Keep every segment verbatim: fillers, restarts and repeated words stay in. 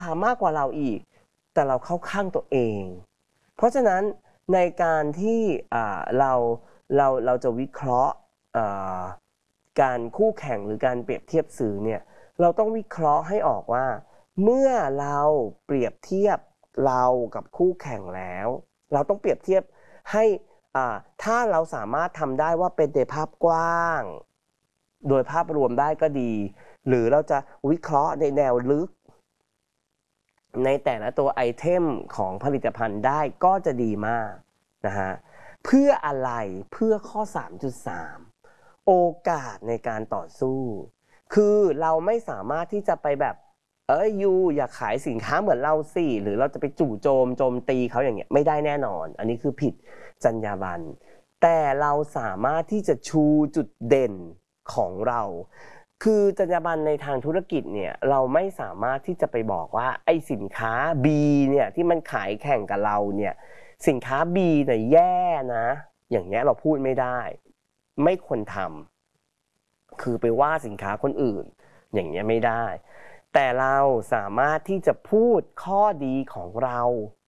มากกว่าเราอีกแต่เราเข้าข้างตัวเองเพราะฉะนั้นในการที่เราเราเราจะวิเคราะห์การคู่แข่งหรือการเปรียบเทียบสื่อเนี่ยเราต้องวิเคราะห์ให้ออกว่าเมื่อเราเปรียบเทียบเรากับคู่แข่งแล้วเราต้องเปรียบเทียบให้ถ้าเราสามารถทำได้ว่าเป็นในภาพกว้างโดยภาพรวมได้ก็ดีหรือเราจะวิเคราะห์ในแนวลึกในแต่ละตัวไอเทมของผลิตภัณฑ์ได้ก็จะดีมากนะฮะเพื่ออะไรเพื่อข้อ สามจุดสาม โอกาสในการต่อสู้คือเราไม่สามารถที่จะไปแบบเอ้ยยูอยากขายสินค้าเหมือนเราสิหรือเราจะไปจู่โจมโจมตีเขาอย่างเงี้ยไม่ได้แน่นอนอันนี้คือผิดจรรยาบรรณแต่เราสามารถที่จะชูจุดเด่นของเราคือจรรยาบรรณในทางธุรกิจเนี่ยเราไม่สามารถที่จะไปบอกว่าไอ้สินค้า B เนี่ยที่มันขายแข่งกับเราเนี่ยสินค้า B เนี่ยแย่นะอย่างเงี้ยเราพูดไม่ได้ไม่ควรทำคือไปว่าสินค้าคนอื่นอย่างเงี้ยไม่ได้แต่เราสามารถที่จะพูดข้อดีของเรา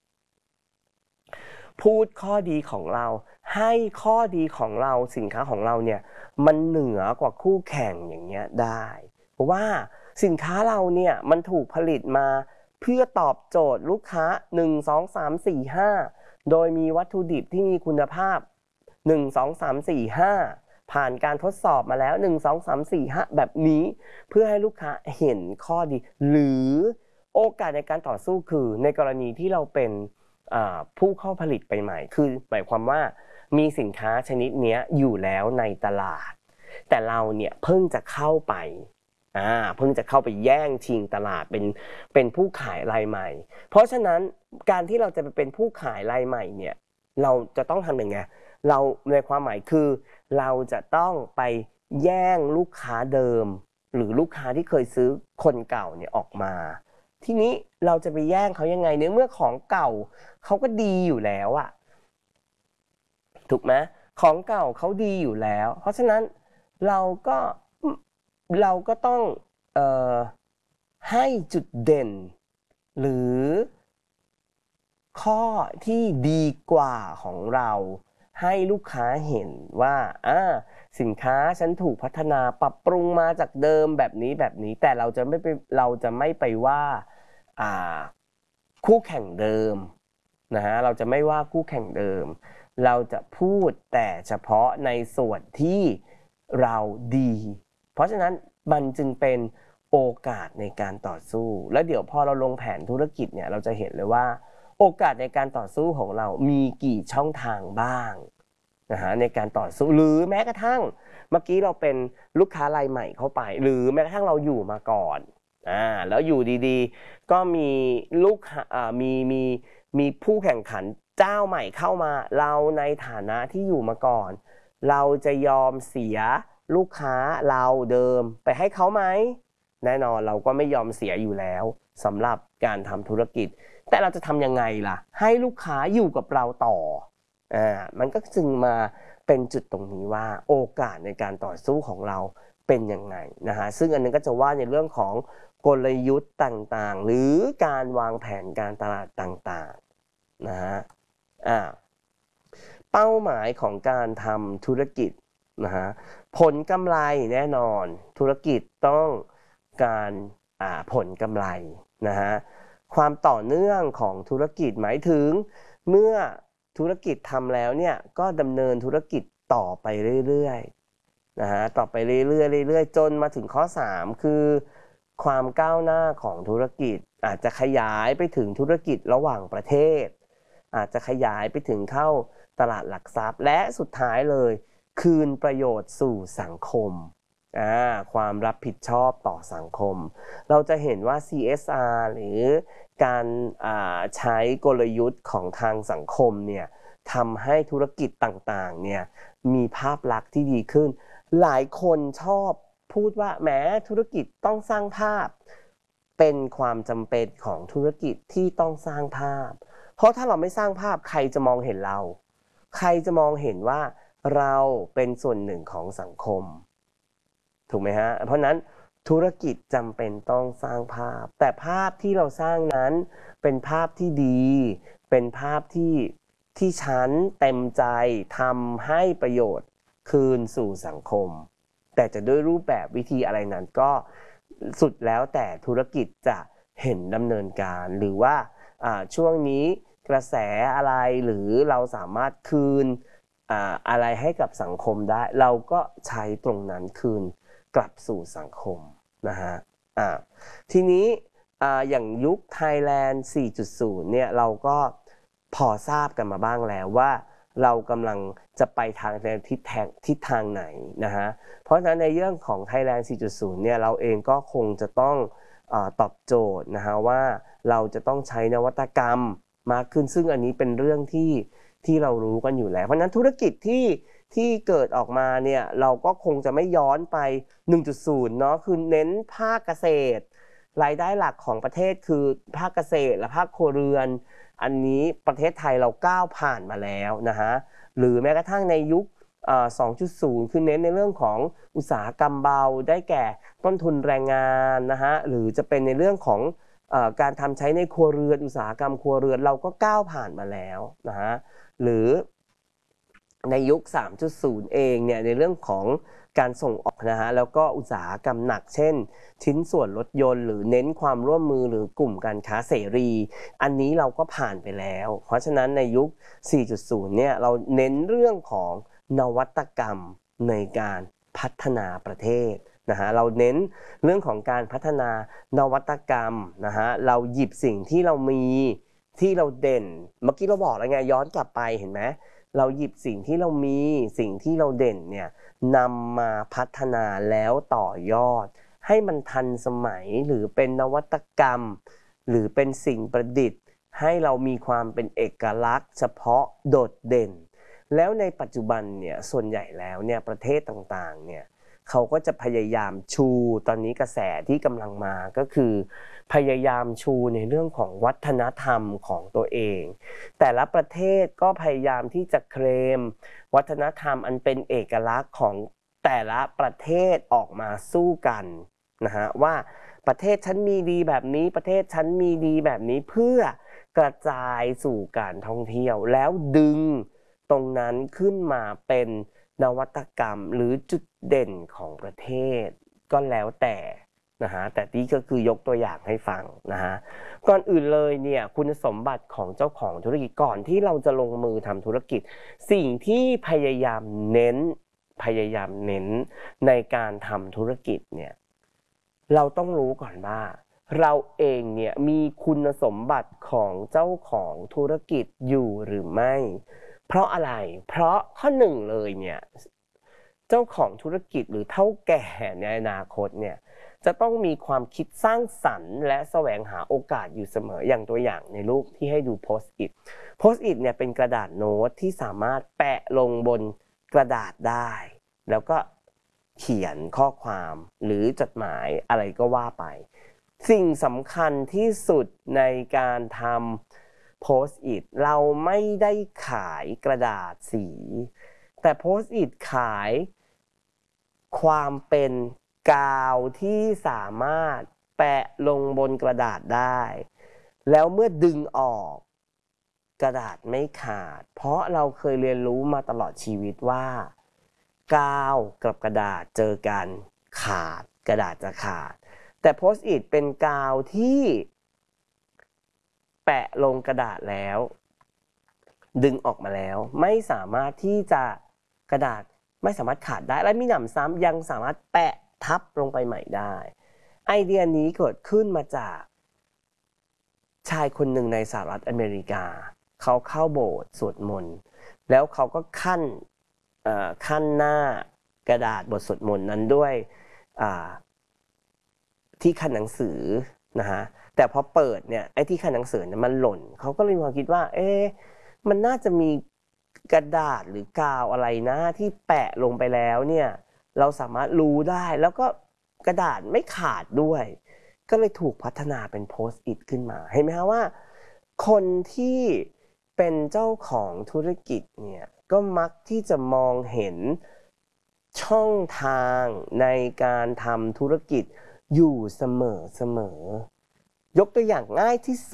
พูดข้อดีของเราให้ข้อดีของเราสินค้าของเราเนี่ยมันเหนือกว่าคู่แข่งอย่างเงี้ยได้เพราะว่าสินค้าเราเนี่ยมันถูกผลิตมาเพื่อตอบโจทย์ลูกค้าหนึ่ง สอง สาม สี่ ห้าโดยมีวัตถุดิบที่มีคุณภาพหนึ่ง สอง สาม สี่ ห้าผ่านการทดสอบมาแล้วหนึ่ง สอง สาม สี่ ห้าแบบนี้เพื่อให้ลูกค้าเห็นข้อดีหรือโอกาสในการต่อสู้คือในกรณีที่เราเป็นผู้เข้าผลิตไปใหม่คือหมายความว่ามีสินค้าชนิดนี้อยู่แล้วในตลาดแต่เราเนี่ยเพิ่งจะเข้าไปอ่าเพิ่งจะเข้าไปแย่งชิงตลาดเป็นเป็นผู้ขายรายใหม่เพราะฉะนั้นการที่เราจะไปเป็นผู้ขายรายใหม่เนี่ยเราจะต้องทำยังไงเราในความหมายคือเราจะต้องไปแย่งลูกค้าเดิมหรือลูกค้าที่เคยซื้อคนเก่าเนี่ยออกมาทีนี้เราจะไปแย่งเขายังไงในเมื่อของเก่าเขาก็ดีอยู่แล้วอะถูกไหมของเก่าเขาดีอยู่แล้วเพราะฉะนั้นเราก็เราก็ต้องเอ่อให้จุดเด่นหรือข้อที่ดีกว่าของเราให้ลูกค้าเห็นว่าอ่าสินค้าฉันถูกพัฒนาปรับปรุงมาจากเดิมแบบนี้แบบนี้แต่เราจะไม่ไปเราจะไม่ไปว่าอ่าคู่แข่งเดิมนะฮะเราจะไม่ว่าคู่แข่งเดิมเราจะพูดแต่เฉพาะในส่วนที่เราดีเพราะฉะนั้นมันจึงเป็นโอกาสในการต่อสู้แล้วเดี๋ยวพอเราลงแผนธุรกิจเนี่ยเราจะเห็นเลยว่าโอกาสในการต่อสู้ของเรามีกี่ช่องทางบ้างนะฮะในการต่อสู้หรือแม้กระทั่งเมื่อกี้เราเป็นลูกค้ารายใหม่เข้าไปหรือแม้กระทั่งเราอยู่มาก่อนอ่าแล้วอยู่ดีๆก็มีลูกอ่ามีมีมีผู้แข่งขันเจ้าใหม่เข้ามาเราในฐานะที่อยู่มาก่อนเราจะยอมเสียลูกค้าเราเดิมไปให้เขาไหมแน่นอนเราก็ไม่ยอมเสียอยู่แล้วสำหรับการทำธุรกิจแต่เราจะทำยังไงล่ะให้ลูกค้าอยู่กับเราต่ออ่ามันก็จึงมาเป็นจุดตรงนี้ว่าโอกาสในการต่อสู้ของเราเป็นยังไงนะฮะซึ่งอันนึงก็จะว่าในเรื่องของกลยุทธ์ต่างๆหรือการวางแผนการตลาดต่างๆนะฮะอ่าเป้าหมายของการทำธุรกิจนะฮะผลกำไรแน่นอนธุรกิจต้องการอ่าผลกำไรนะฮะความต่อเนื่องของธุรกิจหมายถึงเมื่อธุรกิจทำแล้วเนี่ยก็ดำเนินธุรกิจต่อไปเรื่อยๆนะฮะต่อไปเรื่อยๆเรื่อยๆจนมาถึงข้อสามคือความก้าวหน้าของธุรกิจอาจจะขยายไปถึงธุรกิจระหว่างประเทศอาจจะขยายไปถึงเข้าตลาดหลักทรัพย์และสุดท้ายเลยคืนประโยชน์สู่สังคมอ่าความรับผิดชอบต่อสังคมเราจะเห็นว่า ซี เอส อาร์ หรือการอ่าใช้กลยุทธ์ของทางสังคมเนี่ยทำให้ธุรกิจต่างๆเนี่ยมีภาพลักษณ์ที่ดีขึ้นหลายคนชอบพูดว่าแม้ธุรกิจต้องสร้างภาพเป็นความจำเป็นของธุรกิจที่ต้องสร้างภาพเพราะถ้าเราไม่สร้างภาพใครจะมองเห็นเราใครจะมองเห็นว่าเราเป็นส่วนหนึ่งของสังคมถูกไหมฮะเพราะนั้นธุรกิจจำเป็นต้องสร้างภาพแต่ภาพที่เราสร้างนั้นเป็นภาพที่ดีเป็นภาพที่ที่ฉันเต็มใจทำให้ประโยชน์คืนสู่สังคมแต่จะด้วยรูปแบบวิธีอะไรนั้นก็สุดแล้วแต่ธุรกิจจะเห็นดำเนินการหรือว่าช่วงนี้กระแสอะไรหรือเราสามารถคืนอะไรให้กับสังคมได้เราก็ใช้ตรงนั้นคืนกลับสู่สังคมนะฮะอ่าทีนี้อ่าอย่างยุค Thailand สี่จุดศูนย์ เนี่ยเราก็พอทราบกันมาบ้างแล้วว่าเรากำลังจะไปทางในทิศทางทิศทางไหนนะฮะเพราะฉะนั้นในเรื่องของ Thailand สี่จุดศูนย์ เนี่ยเราเองก็คงจะต้องอ่าตอบโจทย์นะฮะว่าเราจะต้องใช้นวัตกรรมมากขึ้นซึ่งอันนี้เป็นเรื่องที่ที่เรารู้กันอยู่แล้วเพราะฉะนั้นธุรกิจที่ที่เกิดออกมาเนี่ยเราก็คงจะไม่ย้อนไป หนึ่งจุดศูนย์ เนาะคือเน้นภาคเกษตรรายได้หลักของประเทศคือภาคเกษตรและภาคครัวเรือนอันนี้ประเทศไทยเราก้าวผ่านมาแล้วนะฮะหรือแม้กระทั่งในยุค สองจุดศูนย์ คือเน้นในเรื่องของอุตสาหกรรมเบาได้แก่ต้นทุนแรงงานนะฮะหรือจะเป็นในเรื่องของการทำใช้ในครัวเรือนอุตสาหกรรมครัวเรือนเราก็ก้าวผ่านมาแล้วนะฮะหรือในยุค สามจุดศูนย์ เองเนี่ยในเรื่องของการส่งออกนะฮะแล้วก็อุตสาหกรรมหนักเช่นชิ้นส่วนรถยนต์หรือเน้นความร่วมมือหรือกลุ่มการค้าเสรีอันนี้เราก็ผ่านไปแล้วเพราะฉะนั้นในยุค สี่จุดศูนย์ เนี่ยเราเน้นเรื่องของนวัตกรรมในการพัฒนาประเทศนะฮะเราเน้นเรื่องของการพัฒนานวัตกรรมนะฮะเราหยิบสิ่งที่เรามีที่เราเด่นเมื่อกี้เราบอกแล้วไงย้อนกลับไปเห็นไหมเราหยิบสิ่งที่เรามีสิ่งที่เราเด่นเนี่ยนำมาพัฒนาแล้วต่อยอดให้มันทันสมัยหรือเป็นนวัตกรรมหรือเป็นสิ่งประดิษฐ์ให้เรามีความเป็นเอกลักษณ์เฉพาะโดดเด่นแล้วในปัจจุบันเนี่ยส่วนใหญ่แล้วเนี่ยประเทศต่างๆเนี่ยเขาก็จะพยายามชูตอนนี้กระแสที่กำลังมาก็คือพยายามชูในเรื่องของวัฒนธรรมของตัวเองแต่ละประเทศก็พยายามที่จะเคลมวัฒนธรรมอันเป็นเอกลักษณ์ของแต่ละประเทศออกมาสู้กันนะฮะว่าประเทศฉันมีดีแบบนี้ประเทศฉันมีดีแบบนี้เพื่อกระจายสู่การท่องเที่ยวแล้วดึงตรงนั้นขึ้นมาเป็นนวัตกรรมหรือจุดเด่นของประเทศก็แล้วแต่นะฮะแต่นี่ก็คือยกตัวอย่างให้ฟังนะฮะก่อนอื่นเลยเนี่ยคุณสมบัติของเจ้าของธุรกิจก่อนที่เราจะลงมือทำธุรกิจสิ่งที่พยายามเน้นพยายามเน้นในการทำธุรกิจเนี่ยเราต้องรู้ก่อนว่าเราเองเนี่ยมีคุณสมบัติของเจ้าของธุรกิจอยู่หรือไม่เพราะอะไรเพราะข้อหนึ่งเลยเนี่ยเจ้าของธุรกิจหรือเฒ่าแก่ในอนาคตเนี่ยจะต้องมีความคิดสร้างสรรค์และแสวงหาโอกาสอยู่เสมออย่างตัวอย่างในรูปที่ให้ดูโพสต์อิทโพสต์อิทเนี่ยเป็นกระดาษโน้ตที่สามารถแปะลงบนกระดาษได้แล้วก็เขียนข้อความหรือจดหมายอะไรก็ว่าไปสิ่งสำคัญที่สุดในการทำโพสต์อิทเราไม่ได้ขายกระดาษสีแต่โพสต์อิทขายความเป็นกาวที่สามารถแปะลงบนกระดาษได้แล้วเมื่อดึงออกกระดาษไม่ขาดเพราะเราเคยเรียนรู้มาตลอดชีวิตว่ากาวกับกระดาษเจอกันขาดกระดาษจะขาดแต่โพสต์อิทเป็นกาวที่แปะลงกระดาษแล้วดึงออกมาแล้วไม่สามารถที่จะกระดาษไม่สามารถขาดได้และมีหนำซ้ำยังสามารถแปะทับลงไปใหม่ได้ไอเดียนี้เกิดขึ้นมาจากชายคนหนึ่งในสหรัฐอเมริกาเขาเข้าโบสถ์สวดมนต์แล้วเขาก็ขั้นขั้นหน้ากระดาษบทสวดมนต์นั้นด้วยที่ขั้นหนังสือนะฮะแต่พอเปิดเนี่ยไอ้ที่ขั้นหนังสือเนี่ยมันหล่นเขาก็เลยมาคิดว่าเอ๊ะมันน่าจะมีกระดาษหรือกาวอะไรนะที่แปะลงไปแล้วเนี่ยเราสามารถรู้ได้แล้วก็กระดาษไม่ขาดด้วยก็เลยถูกพัฒนาเป็นโพสต์อิทขึ้นมาเห็นไหมฮะว่าคนที่เป็นเจ้าของธุรกิจเนี่ยก็มักที่จะมองเห็นช่องทางในการทำธุรกิจอยู่เสมอเสมอยกตัวอย่างง่ายที่สุด